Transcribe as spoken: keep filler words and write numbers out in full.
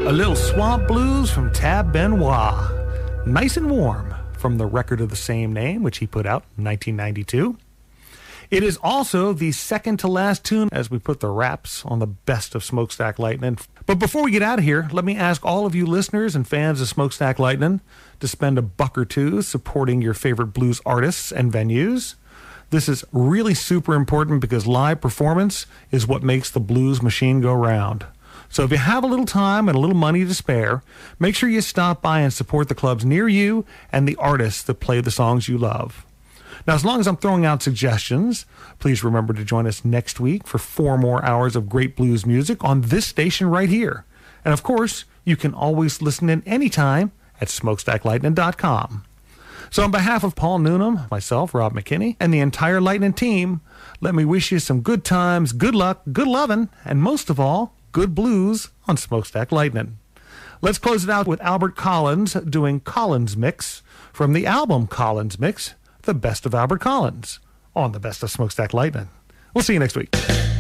A little swamp blues from Tab Benoit. Nice and warm from the record of the same name, which he put out in nineteen ninety-two. It is also the second to last tune as we put the wraps on the best of Smokestack Lightning. But before we get out of here, let me ask all of you listeners and fans of Smokestack Lightning to spend a buck or two supporting your favorite blues artists and venues. This is really super important because live performance is what makes the blues machine go round. So if you have a little time and a little money to spare, make sure you stop by and support the clubs near you and the artists that play the songs you love. Now, as long as I'm throwing out suggestions, please remember to join us next week for four more hours of great blues music on this station right here. And of course, you can always listen in anytime at smokestack lightning dot com. So on behalf of Paul Newnham, myself, Rob McKinney, and the entire Lightning team, let me wish you some good times, good luck, good lovin', and most of all, good blues on Smokestack Lightning. Let's close it out with Albert Collins doing Collins Mix from the album Collins Mix, The Best of Albert Collins, on the Best of Smokestack Lightning. We'll see you next week.